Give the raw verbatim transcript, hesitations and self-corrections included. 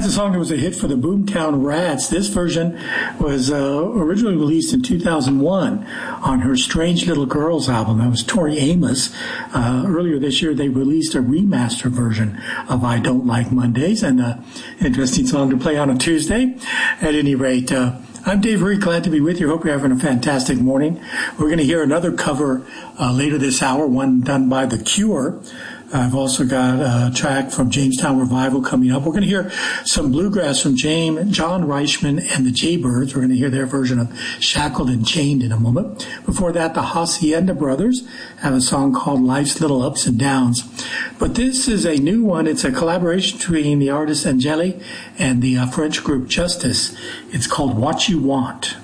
That's a song that was a hit for the Boomtown Rats. This version was uh, originally released in two thousand one on her Strange Little Girls album. That was Tori Amos. Uh, earlier this year, they released a remaster version of I Don't Like Mondays, and an interesting song to play on a Tuesday. At any rate, uh, I'm Dave Reed, glad to be with you. Hope you're having a fantastic morning. We're going to hear another cover uh, later this hour, one done by The Cure. I've also got a track from Jamestown Revival coming up. We're going to hear some bluegrass from James, John Reichman and the Jaybirds. We're going to hear their version of Shackled and Chained in a moment. Before that, the Hacienda Brothers have a song called Life's Little Ups and Downs. But this is a new one. It's a collaboration between the artist Angeli and the uh, French group Justice. It's called What You Want.